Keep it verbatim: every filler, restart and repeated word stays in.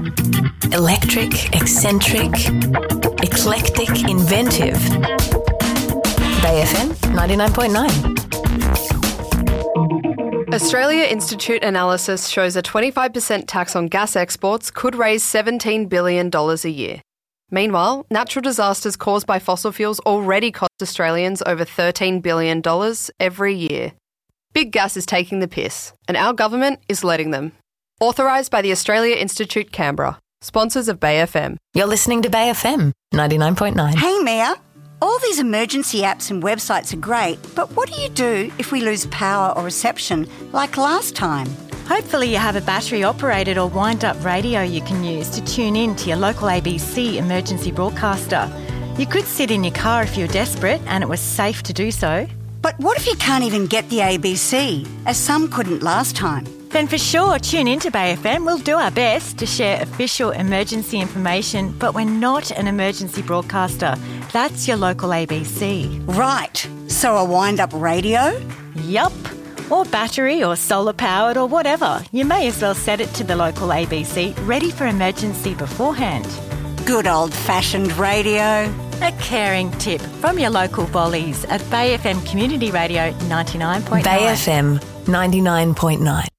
Electric, eccentric, eclectic, inventive. Bay F M ninety-nine point nine. Australia Institute analysis shows a twenty-five percent tax on gas exports could raise seventeen billion dollars a year. Meanwhile, natural disasters caused by fossil fuels already cost Australians over thirteen billion dollars every year. Big gas is taking the piss, and our government is letting them. Authorised by the Australia Institute Canberra, sponsors of Bay F M. You're listening to Bay F M ninety-nine point nine. Hey, Mia. All these emergency apps and websites are great, but what do you do if we lose power or reception like last time? Hopefully you have a battery-operated or wind-up radio you can use to tune in to your local A B C emergency broadcaster. You could sit in your car if you're desperate and it was safe to do so. But what if you can't even get the A B C, as some couldn't last time? Then for sure, tune in to Bay F M. We'll do our best to share official emergency information, but we're not an emergency broadcaster. That's your local A B C. Right. So a wind-up radio? Yup. Or battery or solar-powered or whatever. You may as well set it to the local A B C, ready for emergency beforehand. Good old-fashioned radio. A caring tip from your local volleys at Bay F M Community Radio ninety-nine point nine. Bay F M ninety-nine point nine.